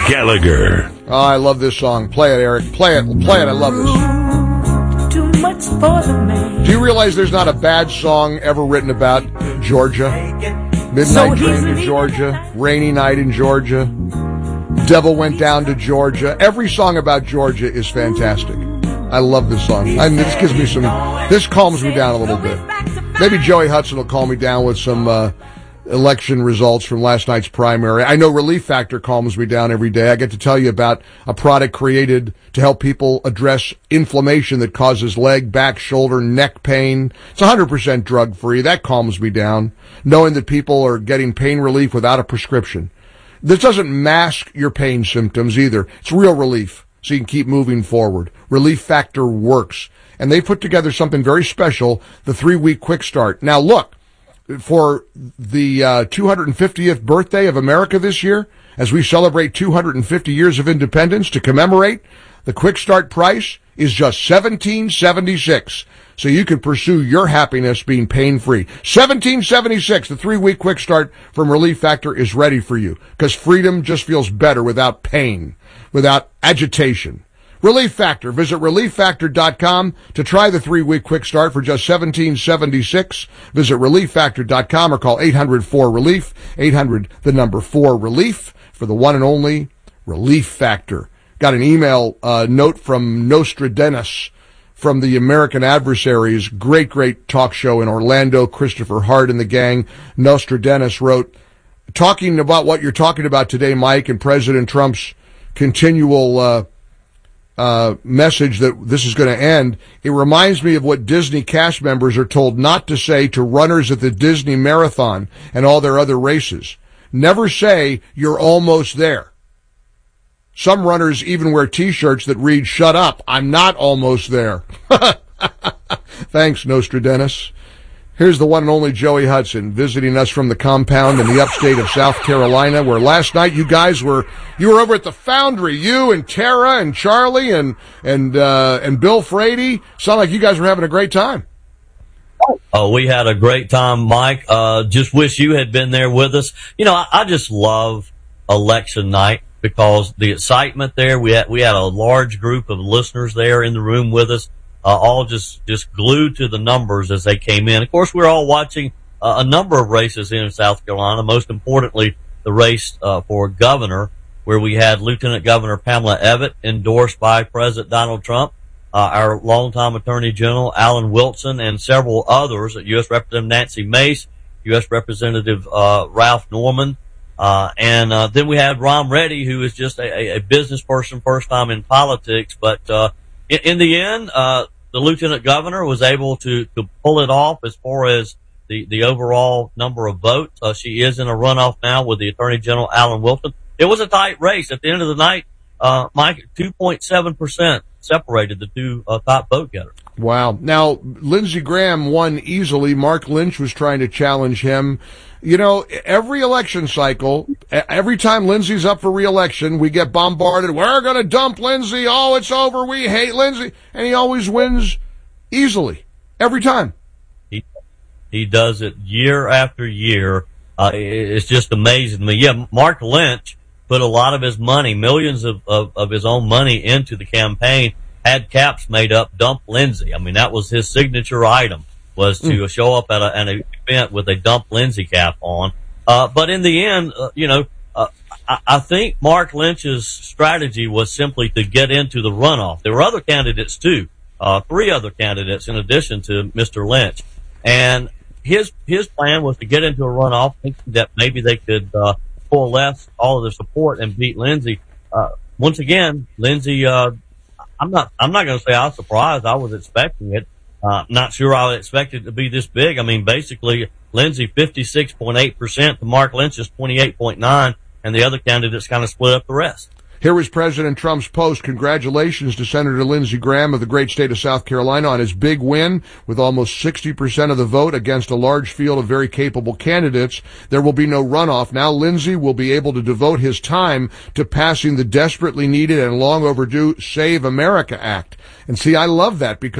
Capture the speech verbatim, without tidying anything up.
Gallagher. Oh, I love this song. Play it, Eric. Play it. Play it. I love this. Too much for the man. Do you realize there's not a bad song ever written about Georgia? Midnight So Train to easily. Georgia, Rainy Night in Georgia, Devil Went Down to Georgia. Every song about Georgia is fantastic. I love this song. And this gives me some, this calms me down a little bit. Maybe Joey Hudson will calm me down with some uh, election results from last night's primary. I know Relief Factor calms me down every day. I get to tell you about a product created to help people address inflammation that causes leg, back, shoulder, neck pain. It's one hundred percent drug-free. That calms me down, knowing that people are getting pain relief without a prescription. This doesn't mask your pain symptoms either. It's real relief, so you can keep moving forward. Relief Factor works. And they put together something very special, the three-week quick start. Now, look, for the uh, two hundred fiftieth birthday of America this year, as we celebrate two hundred fifty years of independence to commemorate, the quick start price is just seventeen seventy-six. So you can pursue your happiness being pain-free. seventeen seventy-six, the three-week quick start from Relief Factor is ready for you, because freedom just feels better without pain, without agitation. Relief Factor. Visit relief factor dot com to try the three-week quick start for just seventeen seventy-six. Visit relief factor dot com or call eight hundred four relief, eight hundred the number four relief for the one and only Relief Factor. Got an email uh, note from Nostradamus from the American Adversaries. Great, great talk show in Orlando. Christopher Hart and the gang. Nostradamus wrote, talking about what you're talking about today, Mike, and President Trump's continual uh Uh, message that this is going to end, it reminds me of what Disney cast members are told not to say to runners at the Disney Marathon and all their other races. Never say you're almost there. Some runners even wear t-shirts that read, "Shut up, I'm not almost there." Thanks, Nostradamus. Here's the one and only Joey Hudson visiting us from the compound in the upstate of South Carolina, where last night you guys were, you were over at the Foundry, you and Tara and Charlie and, and, uh, and Bill Frady. Sound like you guys were having a great time. Oh, we had a great time, Mike. Uh, just wish you had been there with us. You know, I, I just love election night because the excitement there, we had, we had a large group of listeners there in the room with us. Uh, all just, just glued to the numbers as they came in. Of course, we're all watching uh, a number of races in South Carolina, most importantly, the race uh, for governor, where we had Lieutenant Governor Pamela Evette endorsed by President Donald Trump, uh, our longtime Attorney General Alan Wilson, and several others, U S Representative Nancy Mace, U S Representative uh, Ralph Norman, uh, and uh, then we had Ron Reddy, who is just a, a business person, first time in politics, but uh, in, in the end, uh, the lieutenant governor was able to, to pull it off as far as the, the overall number of votes. Uh, she is in a runoff now with the Attorney General Alan Wilson. It was a tight race. At the end of the night, uh, Mike, two point seven percent separated the two uh, top vote getters. Wow. Now, Lindsey Graham won easily. Mark Lynch was trying to challenge him. You know, every election cycle, every time Lindsey's up for re-election, we get bombarded. We're going to dump Lindsey. Oh, it's over. We hate Lindsey. And he always wins easily. Every time. He, he does it year after year. Uh, it's just amazing to me. Yeah, Mark Lynch put a lot of his money, millions of, of, of his own money into the campaign, had caps made up, dump Lindsey. I mean, that was his signature item, was to mm. show up at, a, at an event with a dump Lindsey cap on. Uh, but in the end, uh, you know, uh, I, I think Mark Lynch's strategy was simply to get into the runoff. There were other candidates too, uh, three other candidates in addition to Mister Lynch. And his, his plan was to get into a runoff, thinking that maybe they could, uh, coalesce all of the support and beat Lindsey. Uh, once again, Lindsey, uh, I'm not, I'm not going to say I was surprised. I was expecting it. Uh, not sure I would expect it to be this big. I mean, basically, Lindsey fifty-six point eight percent to Mark Lynch's twenty-eight point nine, and the other candidates kind of split up the rest. Here was President Trump's post. Congratulations to Senator Lindsey Graham of the great state of South Carolina on his big win with almost sixty percent of the vote against a large field of very capable candidates. There will be no runoff. Now Lindsey will be able to devote his time to passing the desperately needed and long overdue Save America Act. And see, I love that because